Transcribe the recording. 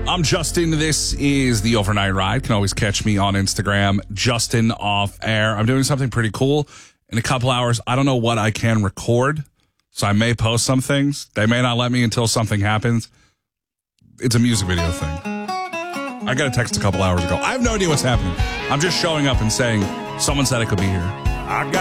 I'm Justin. This is the Overnight Ride. Can always catch me on Instagram, Justin Off Air. I'm doing something pretty cool in a couple hours. I don't know what I can record, so I may post some things. They may not let me until something happens. It's a music video thing. I got a text a couple hours ago. I have no idea what's happening. I'm just showing up and saying, someone said I could be here.